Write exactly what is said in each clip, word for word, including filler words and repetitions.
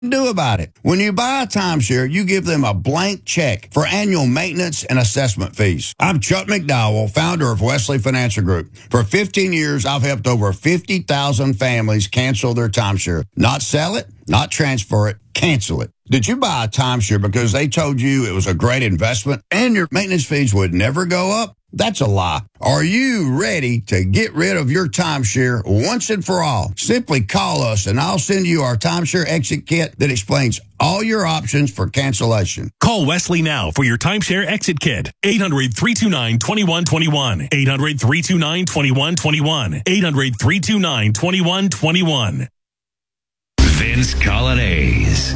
do about it. When you buy a timeshare, you give them a blank check for annual maintenance and assessment fees. I'm Chuck McDowell, founder of Wesley Financial Group. For fifteen years, I've helped over fifty thousand families cancel their timeshare. Not sell it, not transfer it, cancel it. Did you buy a timeshare because they told you it was a great investment and your maintenance fees would never go up? That's a lie. Are you ready to get rid of your timeshare once and for all? Simply call us and I'll send you our timeshare exit kit that explains all your options for cancellation. Call Wesley now for your timeshare exit kit. eight hundred, three two nine, two one two one. eight hundred, three two nine, two one two one. eight hundred, three two nine, two one two one. Vince Colonnese.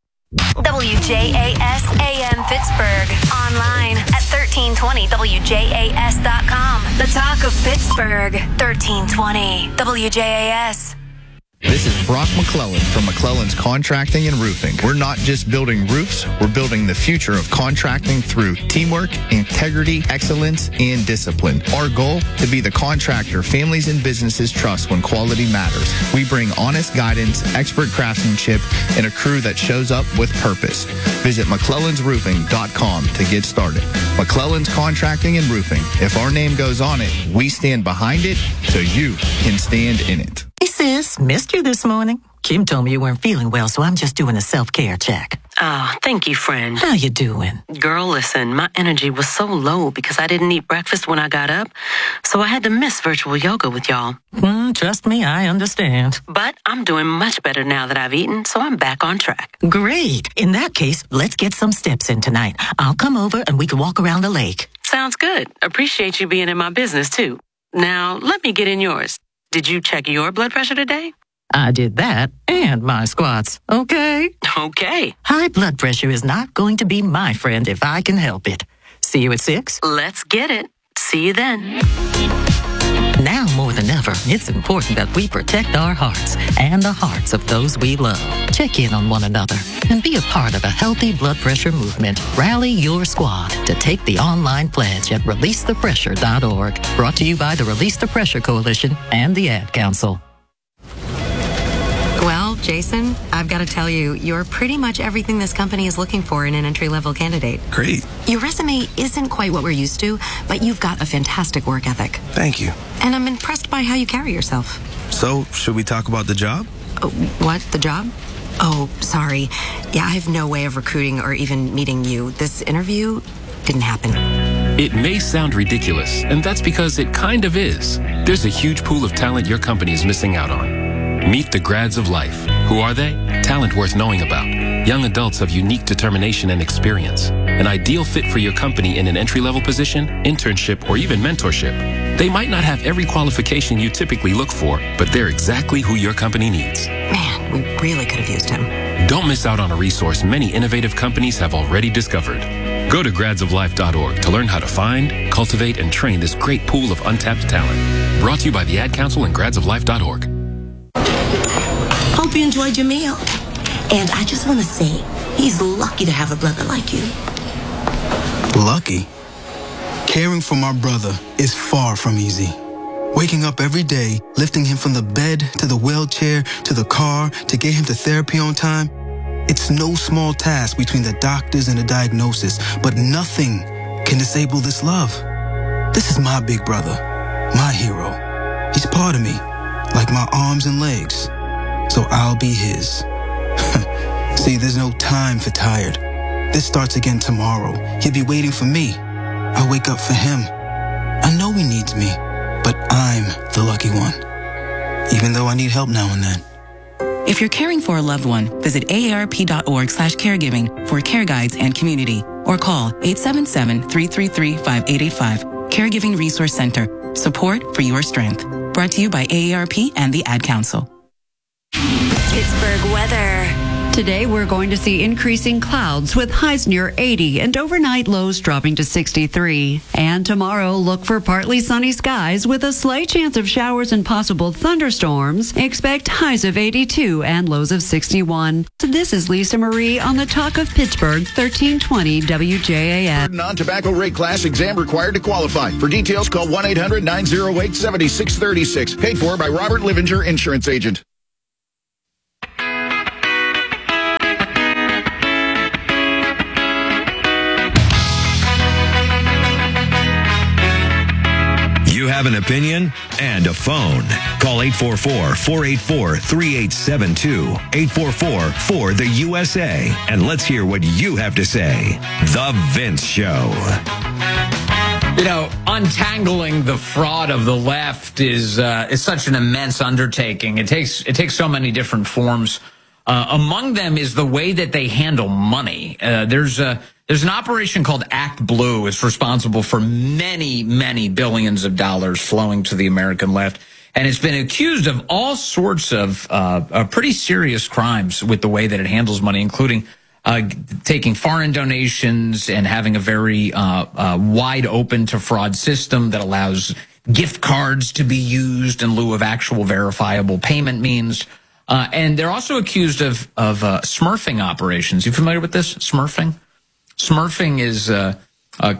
W J A S A M Pittsburgh. Online at thirteen twenty W J A S dot com. The talk of Pittsburgh. thirteen twenty W J A S. This is Brock McClellan from McClellan's Contracting and Roofing. We're not just building roofs, we're building the future of contracting through teamwork, integrity, excellence, and discipline. Our goal, to be the contractor families and businesses trust when quality matters. We bring honest guidance, expert craftsmanship, and a crew that shows up with purpose. Visit McClellans Roofing dot com to get started. McClellan's Contracting and Roofing. If our name goes on it, we stand behind it so you can stand in it. Hey, sis, missed you this morning. Kim told me you weren't feeling well, so I'm just doing a self-care check. Oh, thank you, friend. How you doing? Girl, listen, my energy was so low because I didn't eat breakfast when I got up, so I had to miss virtual yoga with y'all. Mm, trust me, I understand. But I'm doing much better now that I've eaten, so I'm back on track. Great. In that case, let's get some steps in tonight. I'll come over and we can walk around the lake. Sounds good. Appreciate you being in my business, too. Now, let me get in yours. Did you check your blood pressure today? I did that and my squats, okay? Okay. High blood pressure is not going to be my friend if I can help it. See you at six? Let's get it. See you then. Now more than ever, it's important that we protect our hearts and the hearts of those we love. Check in on one another and be a part of a healthy blood pressure movement. Rally your squad to take the online pledge at release the pressure dot org. Brought to you by the Release the Pressure Coalition and the Ad Council. Well, Jason, I've got to tell you, you're pretty much everything this company is looking for in an entry-level candidate. Great. Your resume isn't quite what we're used to, but you've got a fantastic work ethic. Thank you. And I'm impressed by how you carry yourself. So, should we talk about the job? Oh, what? The job? Oh, sorry. Yeah, I have no way of recruiting or even meeting you. This interview didn't happen. It may sound ridiculous, and that's because it kind of is. There's a huge pool of talent your company is missing out on. Meet the grads of life. Who are they? Talent worth knowing about. Young adults of unique determination and experience. An ideal fit for your company in an entry-level position, internship, or even mentorship. They might not have every qualification you typically look for, but they're exactly who your company needs. Man, we really could have used him. Don't miss out on a resource many innovative companies have already discovered. Go to grads of life dot org to learn how to find, cultivate, and train this great pool of untapped talent. Brought to you by the Ad Council and grads of life dot org. Hope you enjoyed your meal. And I just want to say, he's lucky to have a brother like you. Lucky? Caring for my brother is far from easy. Waking up every day, lifting him from the bed to the wheelchair to the car to get him to therapy on time, it's no small task between the doctors and the diagnosis, but nothing can disable this love. This is my big brother, my hero. He's part of me, like my arms and legs. So I'll be his. See, there's no time for tired. This starts again tomorrow. He'll be waiting for me. I'll wake up for him. I know he needs me, but I'm the lucky one. Even though I need help now and then. If you're caring for a loved one, visit A A R P dot org slash caregiving for care guides and community, or call eight seven seven, three three three, five eight eight five. Caregiving Resource Center. Support for your strength. Brought to you by A A R P and the Ad Council. Pittsburgh weather. Today, we're going to see increasing clouds with highs near eighty and overnight lows dropping to sixty-three. And tomorrow, look for partly sunny skies with a slight chance of showers and possible thunderstorms. Expect highs of eighty-two and lows of sixty-one. This is Lisa Marie on the Talk of Pittsburgh, thirteen twenty W J A S. Non-tobacco rate class exam required to qualify. For details, call one eight hundred, nine oh eight, seven six three six. Paid for by Robert Livinger, Insurance Agent. have an opinion and a phone. Call eight four four, four eight four, three eight seven two, eight four four, four the U S A, and let's hear what you have to say. The Vince Show. You know, untangling the fraud of the left is uh, is such an immense undertaking. It takes it takes so many different forms. Uh, among them is the way that they handle money. Uh, there's a there's an operation called Act Blue. It's responsible for many many billions of dollars flowing to the American left, and it's been accused of all sorts of uh, uh, pretty serious crimes with the way that it handles money, including Uh, taking foreign donations and having a very uh, uh, wide open to fraud system that allows gift cards to be used in lieu of actual verifiable payment means. Uh, and they're also accused of, of uh, smurfing operations. You familiar with this? Smurfing? Smurfing is uh, a,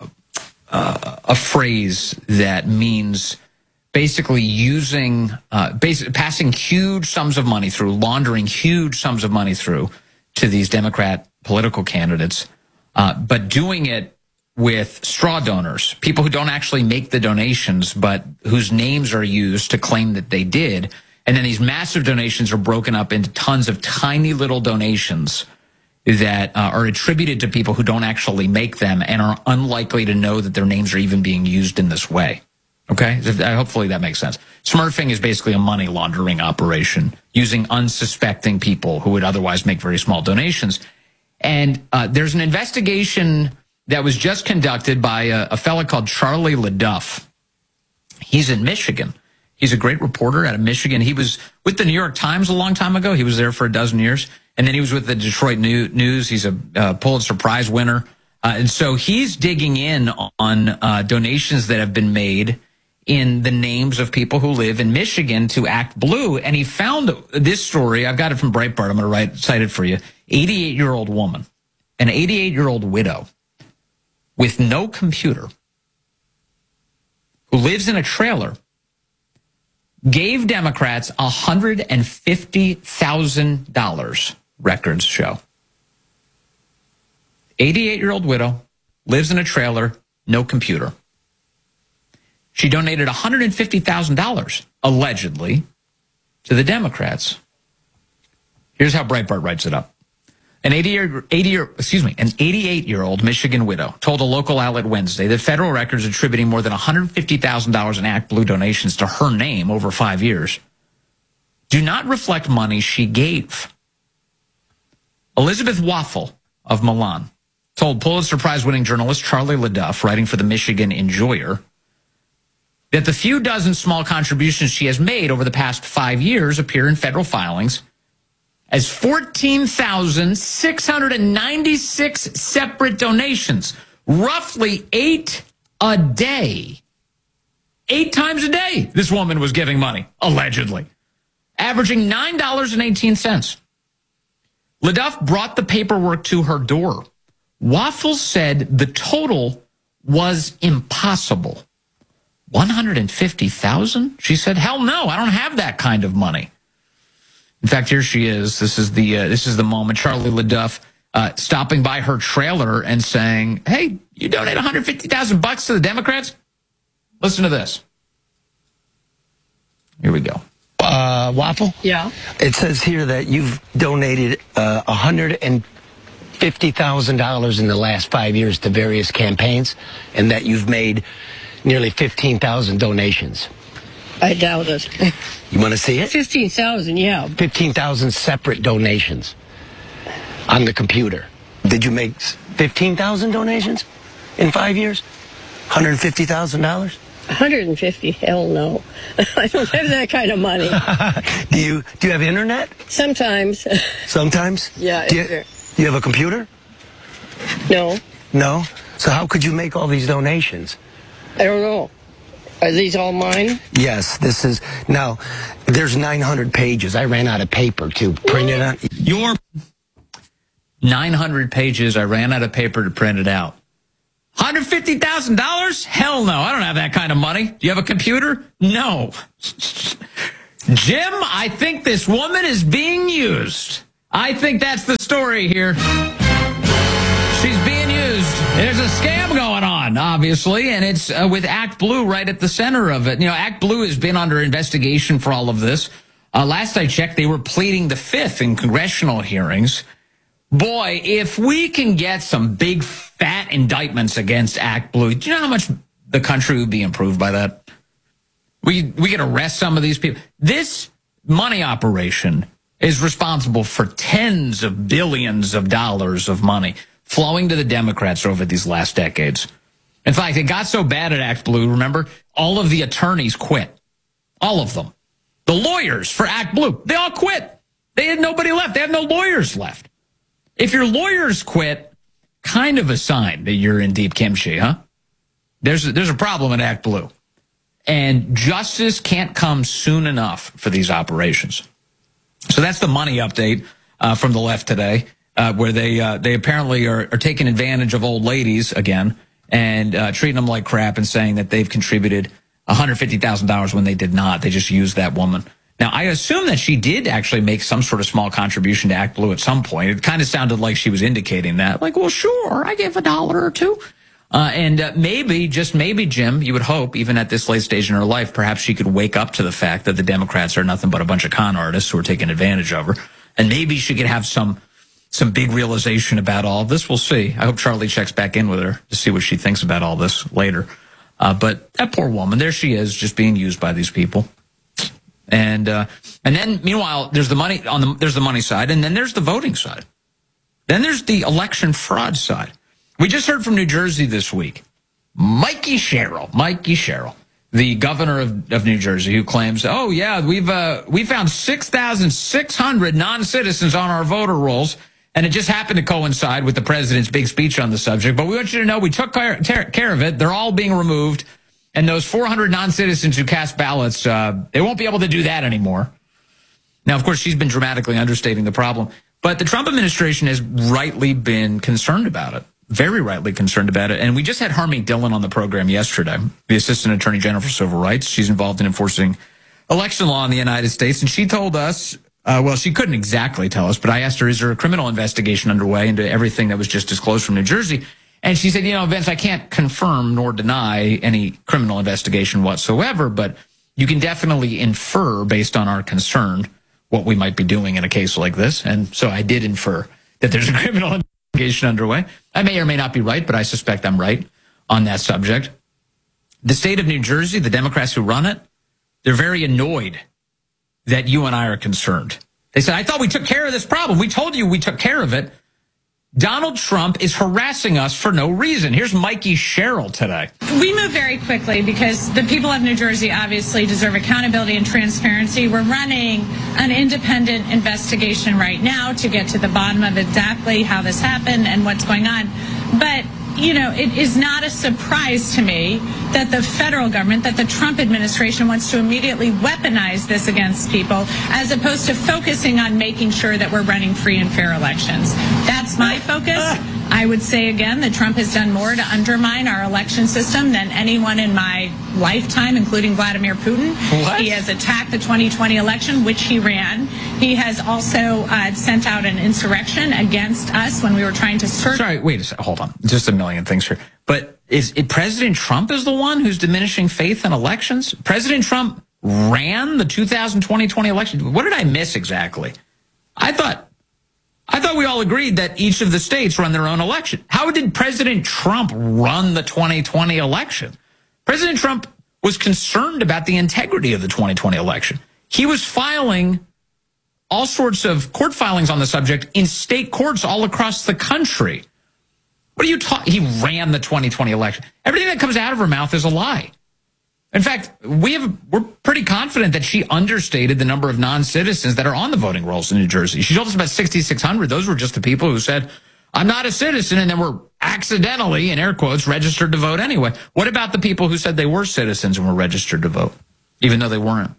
a, a phrase that means basically using, uh, basic, passing huge sums of money through, laundering huge sums of money through to these Democrat political candidates, uh, but doing it with straw donors, people who don't actually make the donations, but whose names are used to claim that they did. And then these massive donations are broken up into tons of tiny little donations that uh, are attributed to people who don't actually make them and are unlikely to know that their names are even being used in this way. Okay? Hopefully that makes sense. Smurfing is basically a money laundering operation using unsuspecting people who would otherwise make very small donations. And uh, there's an investigation that was just conducted by a, a fellow called Charlie LaDuff. He's in Michigan. He's a great reporter out of Michigan. He was with the New York Times a long time ago. He was there for a dozen years. And then he was with the Detroit News. He's a uh, Pulitzer Prize winner. Uh, and so he's digging in on uh, donations that have been made in the names of people who live in Michigan to Act Blue. And he found this story. I've got it from Breitbart. I'm going to write, cite it for you. eighty-eight-year-old woman, an eighty-eight-year-old widow with no computer who lives in a trailer gave Democrats one hundred fifty thousand dollars, records show. eighty-eight-year-old widow, lives in a trailer, no computer. She donated one hundred fifty thousand dollars, allegedly, to the Democrats. Here's how Breitbart writes it up. An eighty, eighty, excuse me, an eighty-eight-year-old Michigan widow told a local outlet Wednesday that federal records attributing more than one hundred fifty thousand dollars in Act Blue donations to her name over five years do not reflect money she gave. Elizabeth Waffle of Milan told Pulitzer Prize-winning journalist Charlie LaDuff, writing for the Michigan Enjoyer, that the few dozen small contributions she has made over the past five years appear in federal filings as fourteen thousand six hundred ninety-six separate donations, roughly eight a day. Eight times a day, this woman was giving money, allegedly, averaging nine dollars and eighteen cents. LaDuff brought the paperwork to her door. Waffle said the total was impossible. one hundred fifty thousand dollars? She said, hell no, I don't have that kind of money. In fact, here she is. This is the uh, this is the moment. Charlie LaDuff uh, stopping by her trailer and saying, hey, you donate one hundred fifty thousand bucks to the Democrats? Listen to this. Here we go. Uh, Waffle? Yeah. It says here that you've donated uh, one hundred fifty thousand dollars in the last five years to various campaigns, and that you've made nearly fifteen thousand donations. I doubt it. You want to see it? fifteen thousand, yeah. fifteen thousand separate donations on the computer. Did you make fifteen thousand donations in five years? one hundred fifty thousand dollars? one hundred fifty? Hell no. I don't have that kind of money. do you do you have internet? Sometimes. Sometimes? Yeah. Do you, do you have a computer? No. No? So how could you make all these donations? I don't know. Are these all mine? Yes, this is. Now, there's nine hundred pages. I ran out of paper to print it out. Your nine hundred pages, I ran out of paper to print it out. one hundred fifty thousand dollars? Hell no, I don't have that kind of money. Do you have a computer? No. Jim, I think this woman is being used. I think that's the story here. She's being used. There's a scam going on. one, obviously, and it's uh, with Act Blue right at the center of it. You know, Act Blue has been under investigation for all of this. Uh, last I checked, they were pleading the fifth in congressional hearings. Boy, if we can get some big fat indictments against Act Blue, do you know how much the country would be improved by that? We we could arrest some of these people. This money operation is responsible for tens of billions of dollars of money flowing to the Democrats over these last decades. In fact, it got so bad at Act Blue, remember, all of the attorneys quit. All of them. The lawyers for Act Blue, they all quit. They had nobody left. They have no lawyers left. If your lawyers quit, kind of a sign that you're in deep kimchi, huh? There's a, there's a problem at Act Blue. And justice can't come soon enough for these operations. So that's the money update uh, from the left today, uh, where they uh, they apparently are, are taking advantage of old ladies again and uh, treating them like crap and saying that they've contributed one hundred fifty thousand dollars when they did not. They just used that woman. Now, I assume that she did actually make some sort of small contribution to Act Blue at some point. It kind of sounded like she was indicating that. Like, well, sure, I gave a dollar or two. Uh, and uh, maybe, just maybe, Jim, you would hope, even at this late stage in her life, perhaps she could wake up to the fact that the Democrats are nothing but a bunch of con artists who are taking advantage of her. And maybe she could have some some big realization about all of this. We'll see. I hope Charlie checks back in with her to see what she thinks about all this later. Uh, but that poor woman, there she is, just being used by these people. And uh, and then, meanwhile, there's the money on the there's the money side, and then there's the voting side. Then there's the election fraud side. We just heard from New Jersey this week. Mikey Sherrill, Mikey Sherrill, the governor of, of New Jersey, who claims, oh, yeah, we've uh, we found six thousand six hundred non-citizens on our voter rolls, and it just happened to coincide with the president's big speech on the subject. But we want you to know we took care, care of it. They're all being removed. And those four hundred non-citizens who cast ballots, uh, they won't be able to do that anymore. Now, of course, she's been dramatically understating the problem. But the Trump administration has rightly been concerned about it. Very rightly concerned about it. And we just had Harmeet Dillon on the program yesterday, the Assistant Attorney General for Civil Rights. She's involved in enforcing election law in the United States. And she told us, uh, well, she couldn't exactly tell us, but I asked her, is there a criminal investigation underway into everything that was just disclosed from New Jersey? And she said, you know, Vince, I can't confirm nor deny any criminal investigation whatsoever, but you can definitely infer based on our concern what we might be doing in a case like this. And so I did infer that there's a criminal investigation underway. I may or may not be right, but I suspect I'm right on that subject. The state of New Jersey, the Democrats who run it, they're very annoyed that you and I are concerned. They said, I thought we took care of this problem. We told you we took care of it. Donald Trump is harassing us for no reason. Here's Mikey Sherrill today. We move very quickly because the people of New Jersey obviously deserve accountability and transparency. We're running an independent investigation right now to get to the bottom of exactly how this happened and what's going on. But, you know, it is not a surprise to me that the federal government, that the Trump administration wants to immediately weaponize this against people as opposed to focusing on making sure that we're running free and fair elections. That's my focus. I would say again that Trump has done more to undermine our election system than anyone in my lifetime, including Vladimir Putin. What? He has attacked the twenty twenty election, which he ran. He has also uh, sent out an insurrection against us when we were trying to search. Sorry, wait a second. Hold on. Just a million things here. But is it President Trump is the one who's diminishing faith in elections? President Trump ran the two thousand twenty election. What did I miss exactly? I thought I thought we all agreed that each of the states run their own election. How did President Trump run the twenty twenty election? President Trump was concerned about the integrity of the twenty twenty election. He was filing all sorts of court filings on the subject in state courts all across the country. What are you talking? He ran the twenty twenty election. Everything that comes out of her mouth is a lie. In fact, we have, we're pretty confident that she understated the number of non-citizens that are on the voting rolls in New Jersey. She told us about sixty-six hundred. Those were just the people who said, I'm not a citizen, and then were accidentally, in air quotes, registered to vote anyway. What about the people who said they were citizens and were registered to vote, even though they weren't?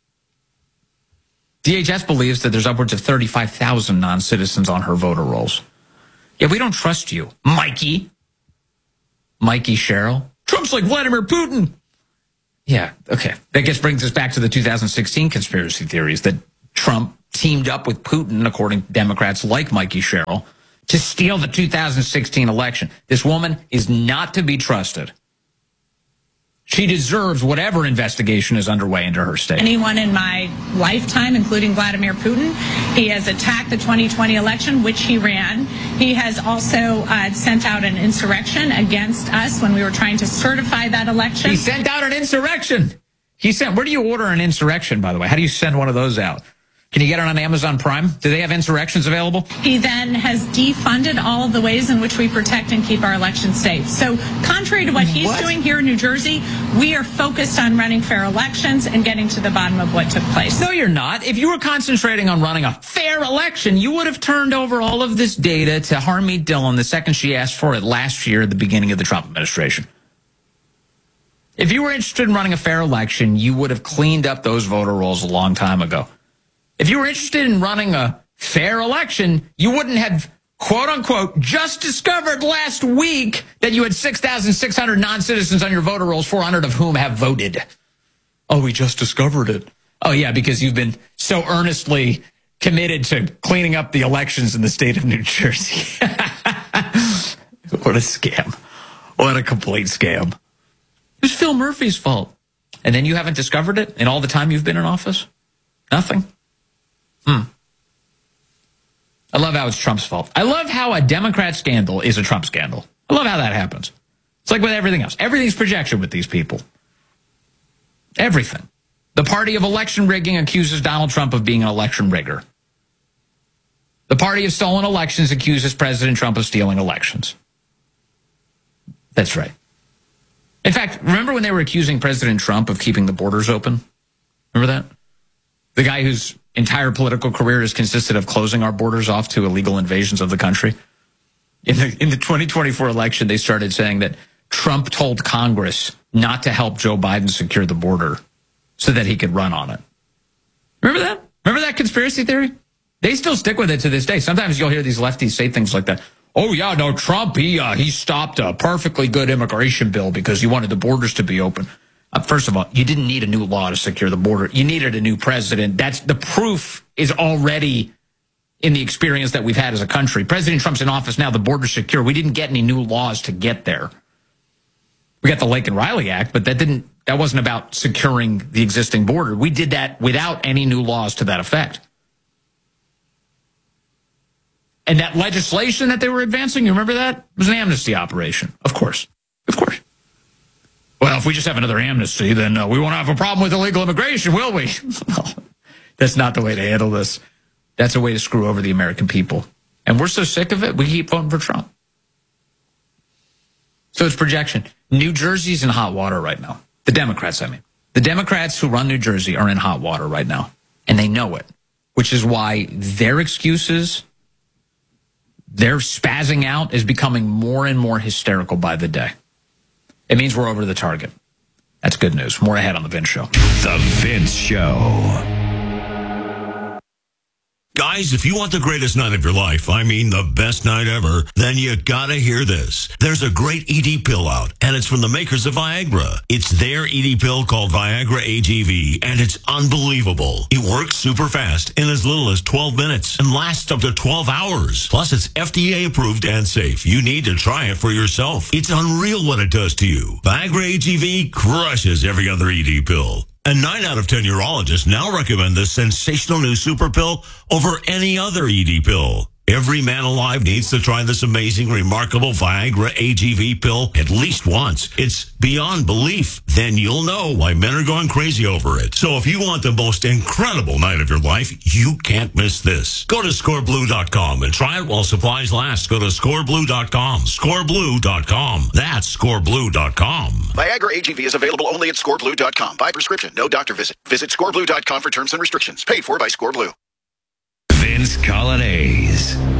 D H S believes that there's upwards of thirty-five thousand non-citizens on her voter rolls. Yeah, we don't trust you, Mikey. Mikey Sherrill. Trump's like Vladimir Putin. Yeah, okay. That gets brings us back to the two thousand sixteen conspiracy theories that Trump teamed up with Putin, according to Democrats like Mikey Sherrill, to steal the two thousand sixteen election. This woman is not to be trusted. She deserves whatever investigation is underway into her state. Anyone in my lifetime, including Vladimir Putin, he has attacked the twenty twenty election, which he ran. He has also uh, sent out an insurrection against us when we were trying to certify that election. He sent out an insurrection. He sent. Where do you order an insurrection, by the way? How do you send one of those out? Can you get it on Amazon Prime? Do they have insurrections available? He then has defunded all of the ways in which we protect and keep our elections safe. So contrary to what he's what? doing here in New Jersey, we are focused on running fair elections and getting to the bottom of what took place. No, you're not. If you were concentrating on running a fair election, you would have turned over all of this data to Harmeet Dillon the second she asked for it last year at the beginning of the Trump administration. If you were interested in running a fair election, you would have cleaned up those voter rolls a long time ago. If you were interested in running a fair election, you wouldn't have, quote unquote, just discovered last week that you had six thousand six hundred non-citizens on your voter rolls, four hundred of whom have voted. Oh, we just discovered it. Oh, yeah, because you've been so earnestly committed to cleaning up the elections in the state of New Jersey. What a scam. What a complete scam. It was Phil Murphy's fault. And then you haven't discovered it in all the time you've been in office? Nothing? Hmm. I love how it's Trump's fault. I love how a Democrat scandal is a Trump scandal. I love how that happens. It's like with everything else. Everything's projection with these people. Everything. The party of election rigging accuses Donald Trump of being an election rigger. The party of stolen elections accuses President Trump of stealing elections. That's right. In fact, remember when they were accusing President Trump of keeping the borders open? Remember that? The guy whose entire political career has consisted of closing our borders off to illegal invasions of the country. In the, in the twenty twenty-four election, they started saying that Trump told Congress not to help Joe Biden secure the border so that he could run on it. Remember that? Remember that conspiracy theory? They still stick with it to this day. Sometimes you'll hear these lefties say things like that. Oh, yeah, no, Trump, he uh, he stopped a perfectly good immigration bill because he wanted the borders to be open. Uh, first of all, you didn't need a new law to secure the border. You needed a new president. That's the proof is already in the experience that we've had as a country. President Trump's in office now. The border's secure. We didn't get any new laws to get there. We got the Lake and Riley Act, but that didn't. That wasn't about securing the existing border. We did that without any new laws to that effect. And that legislation that they were advancing, you remember that? It was an amnesty operation. Of course. Of course. Well, if we just have another amnesty, then uh, we won't have a problem with illegal immigration, will we? Well, that's not the way to handle this. That's a way to screw over the American people. And we're so sick of it, we keep voting for Trump. So it's projection. New Jersey's in hot water right now. The Democrats, I mean. The Democrats who run New Jersey are in hot water right now. And they know it. Which is why their excuses, their spazzing out is becoming more and more hysterical by the day. It means we're over the target. That's good news. More ahead on The Vince Show. The Vince Show. Guys, if you want the greatest night of your life, I mean the best night ever, then you gotta hear this. There's a great E D pill out, and it's from the makers of Viagra. It's their E D pill called Viagra A G V, and it's unbelievable. It works super fast in as little as twelve minutes and lasts up to twelve hours. Plus, it's F D A approved and safe. You need to try it for yourself. It's unreal what it does to you. Viagra A G V crushes every other E D pill. And nine out of ten urologists now recommend this sensational new super pill over any other E D pill. Every man alive needs to try this amazing, remarkable Viagra A G V pill at least once. It's beyond belief. Then you'll know why men are going crazy over it. So if you want the most incredible night of your life, you can't miss this. Go to score blue dot com and try it while supplies last. Go to score blue dot com. score blue dot com. That's score blue dot com. Viagra A G V is available only at score blue dot com. By prescription, no doctor visit. Visit score blue dot com for terms and restrictions. Paid for by ScoreBlue. Vince Colonnese.